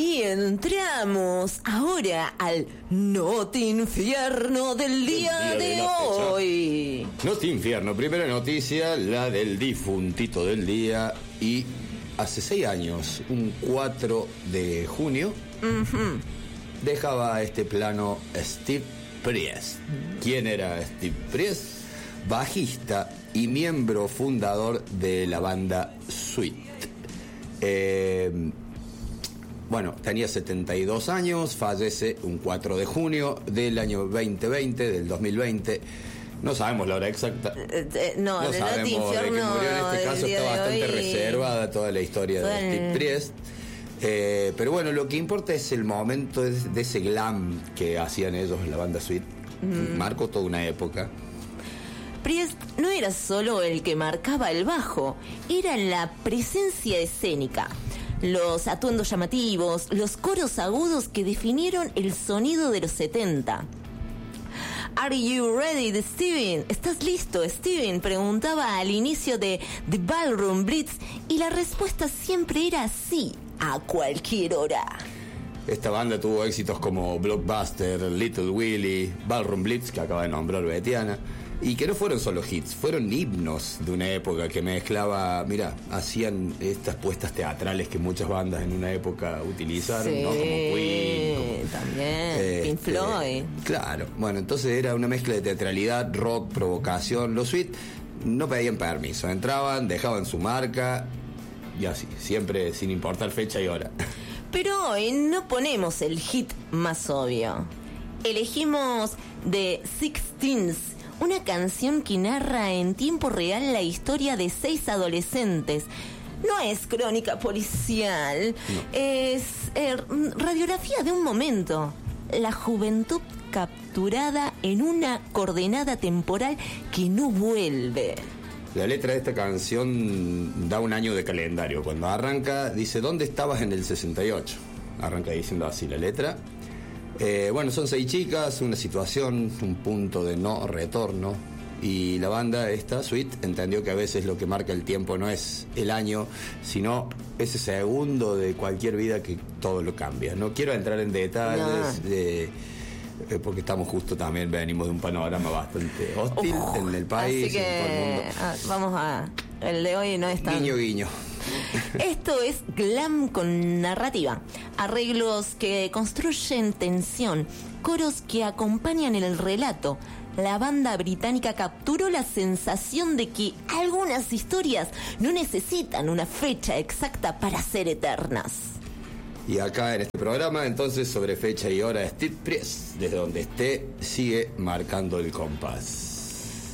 Y entramos ahora al Noti Infierno del día de hoy. Noti Infierno, primera noticia, la del difuntito del día. Y hace 6 años, un 4 de junio, dejaba este plano Steve Priest. ¿Quién era Steve Priest? Bajista y miembro fundador de la banda Sweet. Bueno, tenía 72 años, fallece un 4 de junio del año 2020, del 2020. No sabemos la hora exacta. No sabemos de que murió. En este caso está bastante reservada toda la historia de Steve Priest. Pero bueno, lo que importa es el momento de ese glam que hacían ellos, la banda Sweet. Marcó toda una época. Priest no era solo el que marcaba el bajo, era la presencia escénica. Los atuendos llamativos, los coros agudos que definieron el sonido de los 70. ¿Are you ready, Steven? ¿Estás listo, Steven? Preguntaba al inicio de The Ballroom Blitz y la respuesta siempre era sí, a cualquier hora. Esta banda tuvo éxitos como Blockbuster, Little Willie, Ballroom Blitz, que acaba de nombrar Betiana, y que no fueron solo hits, fueron himnos de una época que mezclaba, mira, hacían estas puestas teatrales que muchas bandas en una época utilizaron, sí, ¿no? Como Queen, también, Pink Floyd. Claro, bueno, entonces era una mezcla de teatralidad, rock, provocación. Los Sweet no pedían permiso, entraban, dejaban su marca y así, siempre sin importar fecha y hora. Pero hoy no ponemos el hit más obvio. Elegimos The Sixteens, una canción que narra en tiempo real la historia de 6 adolescentes. No es crónica policial, no. Es radiografía de un momento. La juventud capturada en una coordenada temporal que no vuelve. La letra de esta canción da un año de calendario. Cuando arranca, dice, ¿dónde estabas en el 68? Arranca diciendo así la letra. Bueno, son 6 chicas, una situación, un punto de no retorno. Y la banda esta, Sweet, entendió que a veces lo que marca el tiempo no es el año, sino ese segundo de cualquier vida que todo lo cambia. No quiero entrar en detalles porque estamos justo también, venimos de un panorama bastante hostil en el país. Así que en todo el mundo. Vamos a... El de hoy no es tan... Guiño, guiño. Esto es glam con narrativa, arreglos que construyen tensión, coros que acompañan el relato. La banda británica capturó la sensación de que algunas historias no necesitan una fecha exacta para ser eternas. Y acá en este programa, entonces, sobre fecha y hora, Steve Priest, desde donde esté, sigue marcando el compás.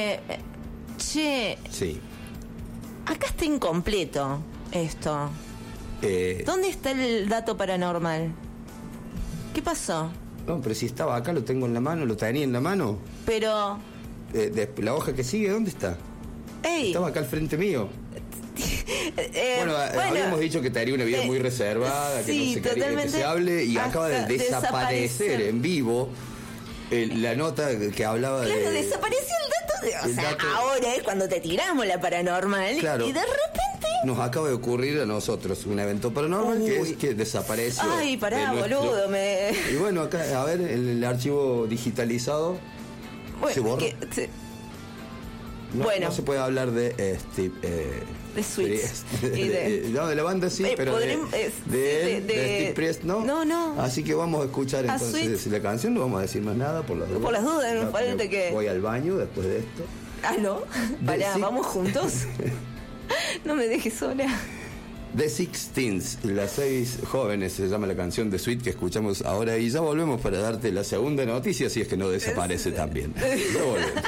Sí. Acá está incompleto esto. ¿Dónde está el dato paranormal? ¿Qué pasó? No, pero si estaba acá, lo tengo en la mano, lo tenía en la mano. Pero... la hoja que sigue, ¿dónde está? ¡Ey! Estaba acá al frente mío. Bueno, habíamos dicho que tenía una vida muy reservada, que no se quería que se hable, y acaba de desaparecer en vivo la nota que hablaba de... Claro, desapareció el dato. Ahora es cuando te tiramos la paranormal, claro, y de repente... Nos acaba de ocurrir a nosotros un evento paranormal que es que desapareció. Ay, pará, boludo, Y bueno, acá, a ver, el archivo digitalizado se borra. No se puede hablar de de Sweet. No, de la banda sí, pero de Steve Priest no. No. Así que vamos a escuchar entonces la canción, no vamos a decir más nada por las dudas. Por las dudas, no falta que... Voy al baño después de esto. ¿No? Pará, vamos juntos. No me dejes sola. The Sixteens, las 6 jóvenes, se llama la canción de Sweet que escuchamos ahora, y ya volvemos para darte la segunda noticia, si es que no desaparece también. Ya volvemos.